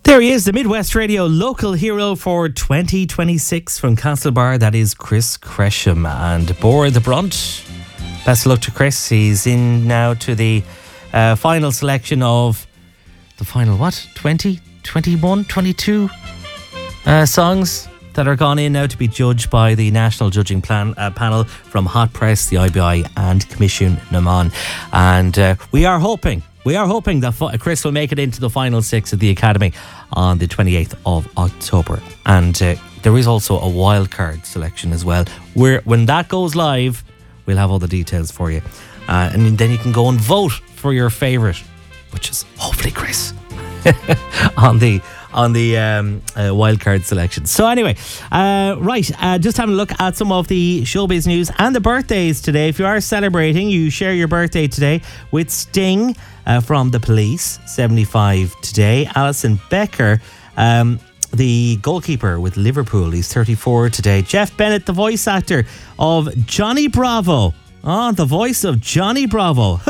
There he is, the Midwest Radio local hero for 2026 from Castlebar. That is Chris Cresham and bore the brunt. Best of luck to Chris. He's in now to the final selection of the final, 20, 21, 22 songs that are gone in now to be judged by the National Judging Panel from Hot Press, the IBI and Commission Naman. And we are hoping that Chris will make it into the final six of the Academy on the 28th of October. And there is also a wildcard selection as well. When that goes live, we'll have all the details for you. And then you can go and vote for your favourite, which is hopefully Chris, on the wildcard selection. So anyway, just having a look at some of the showbiz news and the birthdays today. If you are celebrating, you share your birthday today with Sting from The Police, 75 today. Alison Becker, the goalkeeper with Liverpool, he's 34 today. Jeff Bennett, the voice actor of Johnny Bravo. The voice of Johnny Bravo.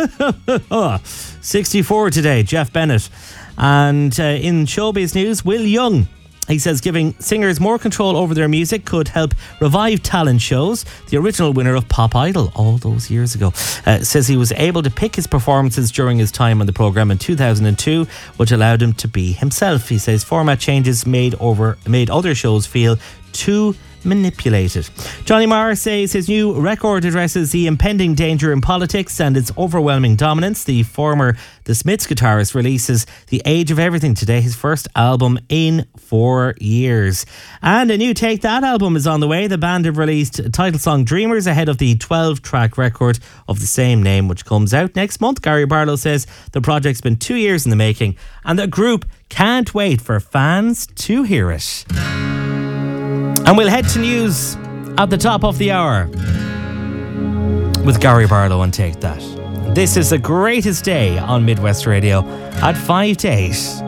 64 today, Jeff Bennett. And in showbiz news, Will Young, he says giving singers more control over their music could help revive talent shows. The original winner of Pop Idol all those years ago says he was able to pick his performances during his time on the programme in 2002, which allowed him to be himself. He says format changes made other shows feel too manipulated. Johnny Marr says his new record addresses the impending danger in politics and its overwhelming dominance. The former The Smiths guitarist releases The Age of Everything today, his first album in 4 years. And a new Take That album is on the way. The band have released title song Dreamers ahead of the 12-track record of the same name, which comes out next month. Gary Barlow says the project's been 2 years in the making and the group can't wait for fans to hear it. And we'll head to news at the top of the hour with Gary Barlow and Take That. This is the greatest day on Midwest Radio at 5 to 8.